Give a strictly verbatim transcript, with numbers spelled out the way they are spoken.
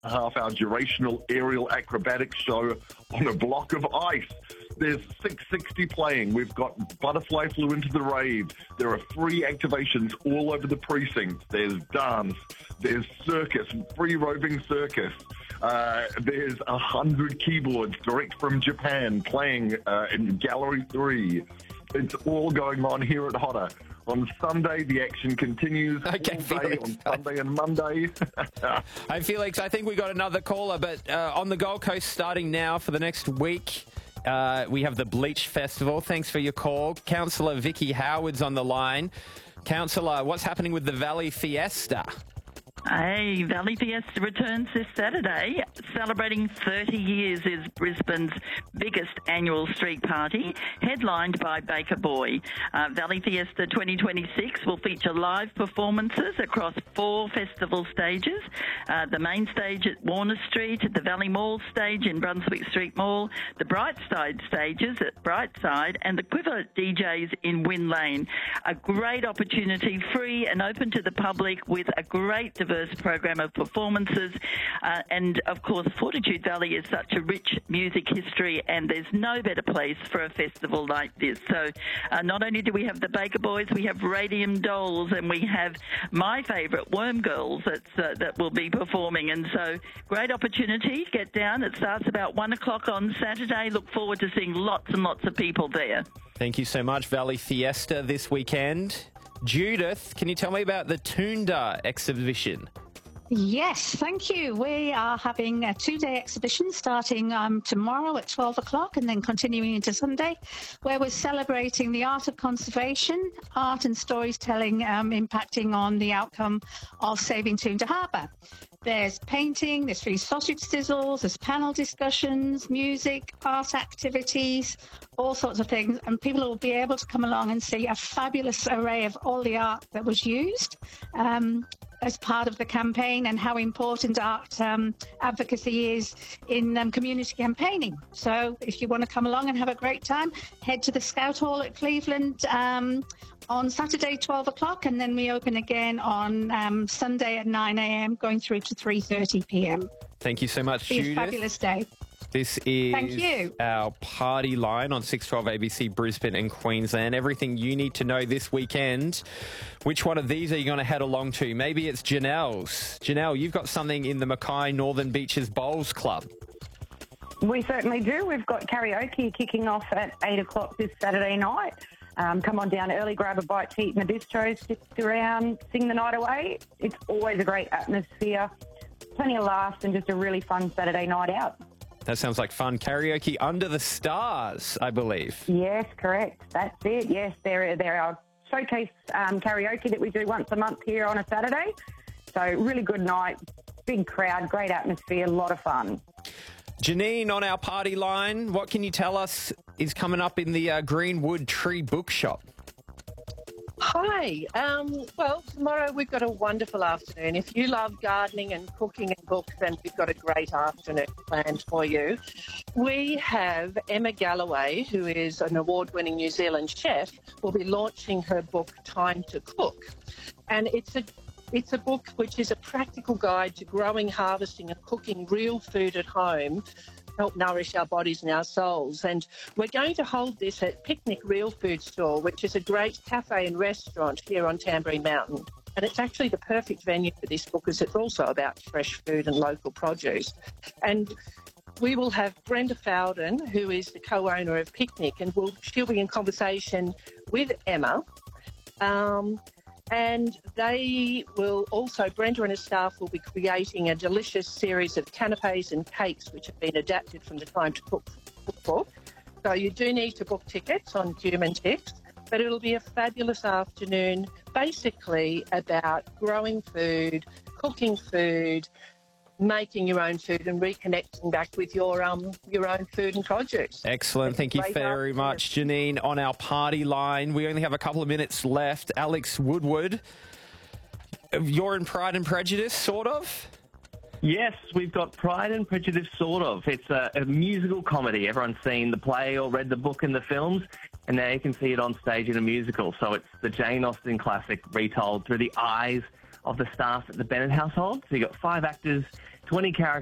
half hour durational aerial acrobatics show on a block of ice. There's six sixty playing. We've got Butterfly Flew into the Rave. There are free activations all over the precinct. There's dance. There's circus, free roving circus. Uh, there's a hundred keyboards direct from Japan playing uh, in Gallery three. It's all going on here at Hodder. On Sunday, the action continues Okay, all day Felix. on Sunday and Monday. Hey, Felix, I think we got another caller, but uh, on the Gold Coast starting now for the next week, uh, we have the Bleach Festival. Thanks for your call. Councillor Vicky Howard's on the line. Councillor, what's happening with the Valley Fiesta? Hey, Valley Fiesta returns this Saturday. Celebrating thirty years is Brisbane's biggest annual street party, headlined by Baker Boy. Uh, Valley Fiesta twenty twenty-six will feature live performances across four festival stages. Uh, the main stage at Warner Street, the Valley Mall stage in Brunswick Street Mall, the Brightside stages at Brightside, and the Quiver D Js in Wynn Lane. A great opportunity, free and open to the public, with a great diverse program of performances. Uh, and, of course, Fortitude Valley is such a rich music history, and there's no better place for a festival like this. So uh, not only do we have the Baker Boys, we have Radium Dolls, and we have my favourite, Worm Girls, that's, uh, that will be performing. And so great opportunity. Get down. It starts about one o'clock on Saturday. Look forward to seeing lots and lots of people there. Thank you so much. Valley Fiesta this weekend. Judith, can you tell me about the Toondah exhibition? Yes, thank you. We are having a two-day exhibition starting um, tomorrow at twelve o'clock and then continuing into Sunday, where we're celebrating the art of conservation, art and storytelling um, impacting on the outcome of saving Toondah Harbour. There's painting, there's free sausage sizzles, there's panel discussions, music, art activities, all sorts of things, and people will be able to come along and see a fabulous array of all the art that was used um, as part of the campaign, and how important art um, advocacy is in um, community campaigning. So if you want to come along and have a great time, head to the Scout Hall at Cleveland um, on Saturday, twelve o'clock, and then we open again on um, Sunday at nine a.m, going through to three thirty p.m. Thank you so much, Be Judith. a fabulous day. This is Thank you. our party line on six twelve A B C Brisbane and Queensland. Everything you need to know this weekend. Which one of these are you going to head along to? Maybe it's Janelle's. Janelle, you've got something in the Mackay Northern Beaches Bowls Club. We certainly do. We've got karaoke kicking off at eight o'clock this Saturday night. Um, come on down early, grab a bite to eat in the bistro, sit around, sing the night away. It's always a great atmosphere, plenty of laughs, and just a really fun Saturday night out. That sounds like fun. Karaoke under the stars, I believe. Yes, correct. That's it. Yes, they're, they're our showcase um, karaoke that we do once a month here on a Saturday. So really good night, big crowd, great atmosphere, a lot of fun. Janine, on our party line, what can you tell us is coming up in the uh, Greenwood Tree Bookshop? Hi. Um, well, tomorrow we've got a wonderful afternoon. If you love gardening and cooking and books, then we've got a great afternoon planned for you. We have Emma Galloway, who is an award-winning New Zealand chef, will be launching her book, Time to Cook. And it's a It's a book which is a practical guide to growing, harvesting and cooking real food at home, help nourish our bodies and our souls. And we're going to hold this at Picnic Real Food Store, which is a great cafe and restaurant here on Tamborine Mountain. And it's actually the perfect venue for this book, as it's also about fresh food and local produce. And we will have Brenda Fowden, who is the co-owner of Picnic, and we'll, she'll be in conversation with Emma. Um, And they will also, Brenda and her staff will be creating a delicious series of canapes and cakes which have been adapted from the Time to Cook book. So you do need to book tickets on Human Tips, but it'll be a fabulous afternoon basically about growing food, cooking food, making your own food and reconnecting back with your um your own food and produce. Excellent. Thank you very much, Janine. On our party line, we only have a couple of minutes left. Alex Woodward, you're in Pride and Prejudice, sort of? Yes, we've got Pride and Prejudice, sort of. It's a, a musical comedy. Everyone's seen the play or read the book and the films, and now you can see it on stage in a musical. So it's the Jane Austen classic retold through the eyes of the staff at the Bennett household. So you've got five actors, twenty characters.